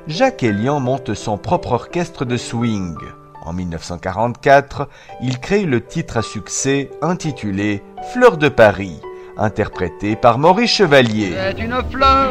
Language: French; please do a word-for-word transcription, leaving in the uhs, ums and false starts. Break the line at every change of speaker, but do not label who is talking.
Jacques Elian monte son propre orchestre de swing. En mille neuf cent quarante-quatre, il crée le titre à succès intitulé « Fleur de Paris », interprété par Maurice Chevalier.
C'est une fleur